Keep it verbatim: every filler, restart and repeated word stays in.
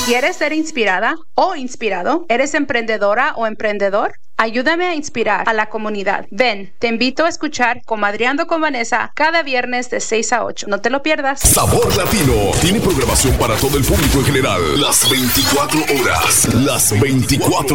¿Quieres ser inspirada o inspirado? ¿Eres emprendedora o emprendedor? Ayúdame a inspirar a la comunidad. Ven, te invito a escuchar Comadreando con Vanessa cada viernes de seis a ocho. No te lo pierdas. Sabor Latino tiene programación para todo el público en general. Las veinticuatro horas. Las veinticuatro